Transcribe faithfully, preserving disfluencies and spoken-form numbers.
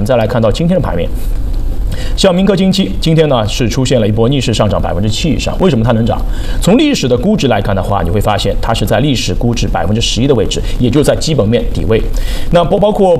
再来看到今天的盘面。像民科精期今天呢是出现了一波逆势上涨百分之七以上，为什么它能涨？从历史的估值来看的话，你会发现它是在历史估值百分之十一的位置，也就是在基本面底位。那包包括